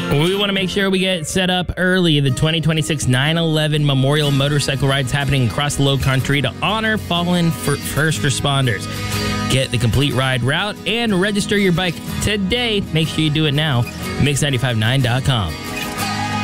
We want to make sure we get set up early. The 2026 9/11 Memorial Motorcycle Ride's happening across the low country to honor fallen first responders. Get the complete ride route and register your bike today. Make sure you do it now. Mix959.com.